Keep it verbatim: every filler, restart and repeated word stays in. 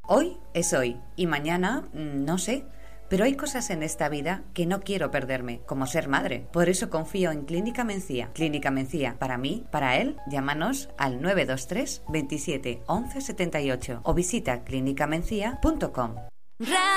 Hoy es hoy y mañana no sé. Pero hay cosas en esta vida que no quiero perderme, como ser madre. Por eso confío en Clínica Mencía. Clínica Mencía, para mí, para él, llámanos al nueve dos tres, veintisiete, once setenta y ocho o visita clínica mencía punto com.